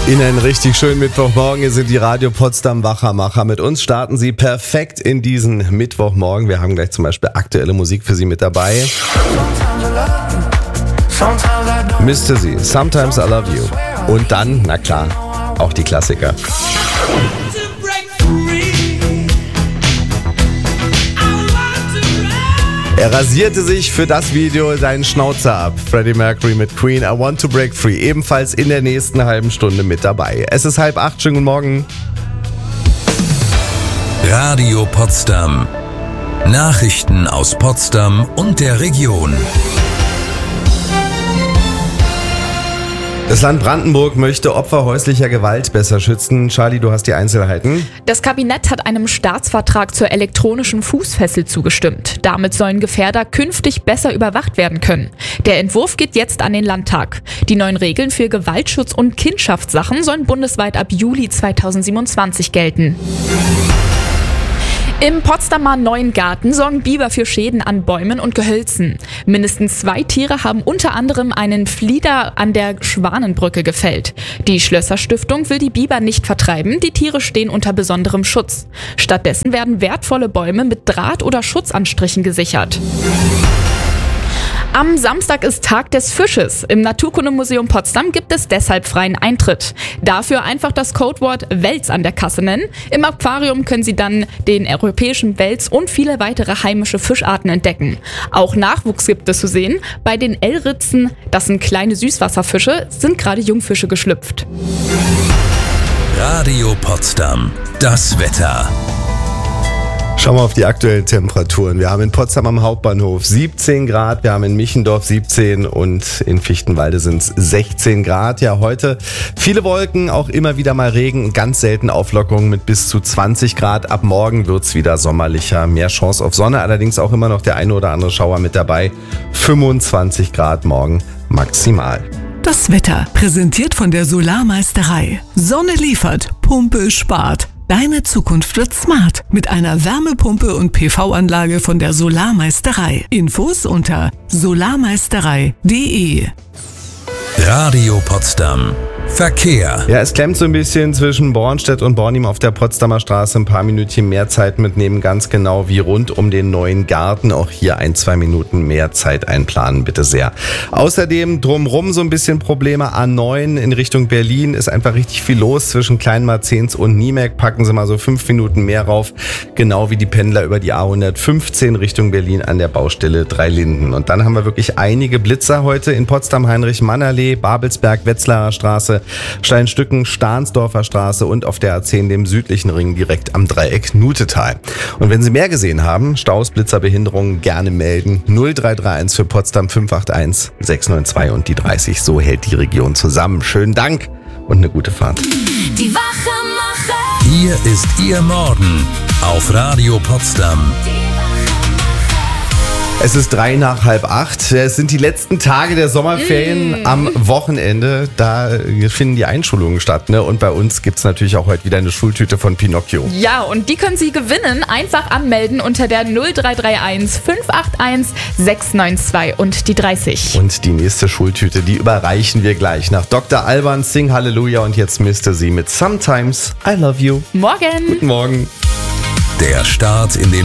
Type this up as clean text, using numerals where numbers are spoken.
In einen richtig schönen Mittwochmorgen. Hier sind die Radio Potsdam Wachermacher. Mit uns starten Sie perfekt in diesen Mittwochmorgen. Wir haben gleich zum Beispiel aktuelle Musik für Sie mit dabei. Mr. Z, Sometimes I Love You. Und dann, na klar, auch die Klassiker. Er rasierte sich für das Video seinen Schnauzer ab. Freddie Mercury mit Queen, I Want to Break Free. Ebenfalls in der nächsten halben Stunde mit dabei. Es ist 7:30, schönen guten Morgen. Radio Potsdam. Nachrichten aus Potsdam und der Region. Das Land Brandenburg möchte Opfer häuslicher Gewalt besser schützen. Charlie, du hast die Einzelheiten. Das Kabinett hat einem Staatsvertrag zur elektronischen Fußfessel zugestimmt. Damit sollen Gefährder künftig besser überwacht werden können. Der Entwurf geht jetzt an den Landtag. Die neuen Regeln für Gewaltschutz und Kindschaftssachen sollen bundesweit ab Juli 2027 gelten. Im Potsdamer Neuen Garten sorgen Biber für Schäden an Bäumen und Gehölzen. Mindestens 2 Tiere haben unter anderem einen Flieder an der Schwanenbrücke gefällt. Die Schlösser-Stiftung will die Biber nicht vertreiben, die Tiere stehen unter besonderem Schutz. Stattdessen werden wertvolle Bäume mit Draht- oder Schutzanstrichen gesichert. Am Samstag ist Tag des Fisches. Im Naturkundemuseum Potsdam gibt es deshalb freien Eintritt. Dafür einfach das Codewort Wels an der Kasse nennen. Im Aquarium können Sie dann den europäischen Wels und viele weitere heimische Fischarten entdecken. Auch Nachwuchs gibt es zu sehen. Bei den L-Ritzen, das sind kleine Süßwasserfische, sind gerade Jungfische geschlüpft. Radio Potsdam. Das Wetter. Schauen wir auf die aktuellen Temperaturen. Wir haben in Potsdam am Hauptbahnhof 17 Grad, wir haben in Michendorf 17 und in Fichtenwalde sind es 16 Grad. Ja, heute viele Wolken, auch immer wieder mal Regen, ganz selten Auflockerungen mit bis zu 20 Grad. Ab morgen wird es wieder sommerlicher, mehr Chance auf Sonne, allerdings auch immer noch der eine oder andere Schauer mit dabei. 25 Grad morgen maximal. Das Wetter präsentiert von der Solarmeisterei. Sonne liefert, Pumpe spart. Deine Zukunft wird smart mit einer Wärmepumpe und PV-Anlage von der Solarmeisterei. Infos unter solarmeisterei.de. Radio Potsdam. Verkehr. Ja, es klemmt so ein bisschen zwischen Bornstedt und Bornim auf der Potsdamer Straße. Ein paar Minütchen mehr Zeit mitnehmen, ganz genau wie rund um den Neuen Garten. Auch hier 1-2 Minuten mehr Zeit einplanen, bitte sehr. Außerdem drumrum so ein bisschen Probleme. A9 in Richtung Berlin ist einfach richtig viel los zwischen Kleinmarzens und Niemek. Packen Sie mal so 5 Minuten mehr rauf. Genau wie die Pendler über die A115 Richtung Berlin an der Baustelle Dreilinden. Und dann haben wir wirklich einige Blitzer heute in Potsdam, Heinrich-Mann-Allee, Babelsberg, Wetzlarer Straße, Steinstücken, Stahnsdorfer Straße und auf der A10 dem südlichen Ring direkt am Dreieck Nutetal. Und wenn Sie mehr gesehen haben, Staus, Blitzer, Behinderungen, gerne melden. 0331 für Potsdam 581 692 und die 30. So hält die Region zusammen. Schönen Dank und eine gute Fahrt. Die Wachermacher. Hier ist Ihr Morgen auf Radio Potsdam. Es ist 7:03. Es sind die letzten Tage der Sommerferien am Wochenende. Da finden die Einschulungen statt, ne? Und bei uns gibt es natürlich auch heute wieder eine Schultüte von Pinocchio. Ja, und die können Sie gewinnen. Einfach anmelden unter der 0331 581 692 und die 30. Und die nächste Schultüte, die überreichen wir gleich nach Dr. Alban, Sing Halleluja und jetzt Mr. Z mit Sometimes I Love You. Morgen. Guten Morgen. Der Start in den